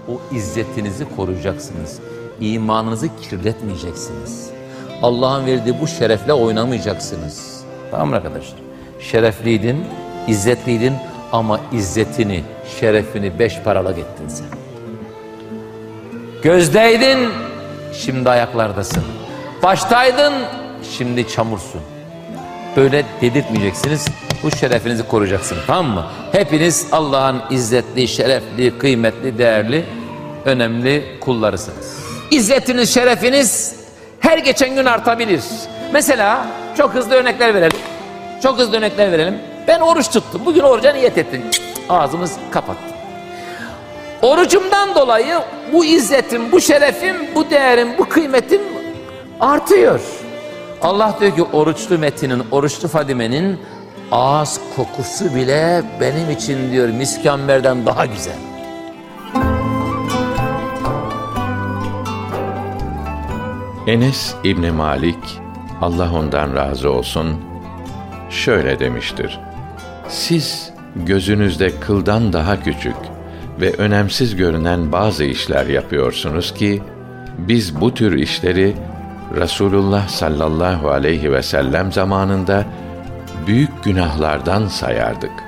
o izzetinizi koruyacaksınız. İmanınızı kirletmeyeceksiniz. Allah'ın verdiği bu şerefle oynamayacaksınız. Tamam mı arkadaşlar? Şerefliydin, izzetliydin ama izzetini, şerefini 5 paralık ettin sen. Gözdeydin, şimdi ayaklardasın. Baştaydın, şimdi çamursun. Böyle dedirtmeyeceksiniz. Bu şerefinizi koruyacaksınız. Tamam mı? Hepiniz Allah'ın izzetli, şerefli, kıymetli, değerli, önemli kullarısınız. İzzetiniz, şerefiniz her geçen gün artabilir. Mesela çok hızlı örnekler verelim. Ben oruç tuttum. Bugün oruca niyet ettim. Ağzımız kapattı. Orucumdan dolayı bu izzetim, bu şerefim, bu değerim, bu kıymetim artıyor. Allah diyor ki oruçlu Metin'in, oruçlu Fadime'nin ağız kokusu bile benim için diyor misk-i amberden daha güzel. Enes İbni Malik, Allah ondan razı olsun, şöyle demiştir: siz gözünüzde kıldan daha küçük ve önemsiz görünen bazı işler yapıyorsunuz ki, biz bu tür işleri Resulullah sallallahu aleyhi ve sellem zamanında büyük günahlardan sayardık.